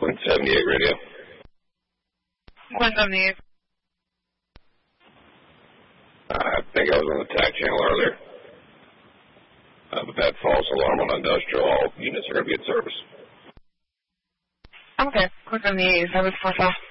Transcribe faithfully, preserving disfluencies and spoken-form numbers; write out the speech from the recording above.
Quinn seventy-eight radio. Quinn seventy-eight. Uh, I think I was on the T A C channel earlier. Uh, but that false alarm on industrial, all units are going to be in service. Okay, Quinn seventy-eight, service for